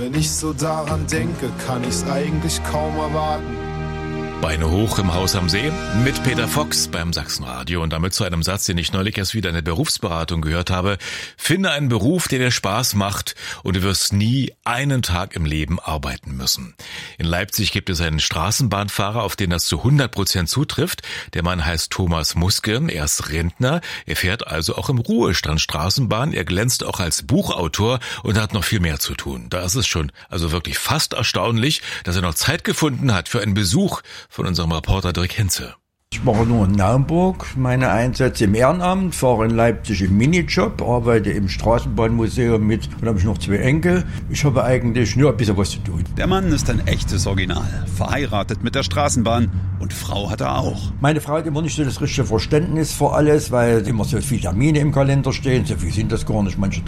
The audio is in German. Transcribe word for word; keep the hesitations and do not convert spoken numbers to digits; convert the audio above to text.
Wenn ich so daran denke, kann ich's eigentlich kaum erwarten. Beine hoch im Haus am See mit Peter Fox beim Sachsenradio und damit zu einem Satz, den ich neulich erst wieder in der Berufsberatung gehört habe. Finde einen Beruf, der dir Spaß macht und du wirst nie einen Tag im Leben arbeiten müssen. In Leipzig gibt es einen Straßenbahnfahrer, auf den das zu hundert Prozent zutrifft. Der Mann heißt Thomas Muske, er ist Rentner, er fährt also auch im Ruhestand Straßenbahn, er glänzt auch als Buchautor und hat noch viel mehr zu tun. Da ist es schon also wirklich fast erstaunlich, dass er noch Zeit gefunden hat für einen Besuch von unserem Reporter Dirk Henze. Ich mache nur in Naumburg meine Einsätze im Ehrenamt, fahre in Leipzig im Minijob, arbeite im Straßenbahnmuseum mit und habe ich noch zwei Enkel. Ich habe eigentlich nur ein bisschen was zu tun. Der Mann ist ein echtes Original, verheiratet mit der Straßenbahn und Frau hat er auch. Meine Frau hat immer nicht so das richtige Verständnis für alles, weil immer so viele Termine im Kalender stehen, so viel sind das gar nicht, manche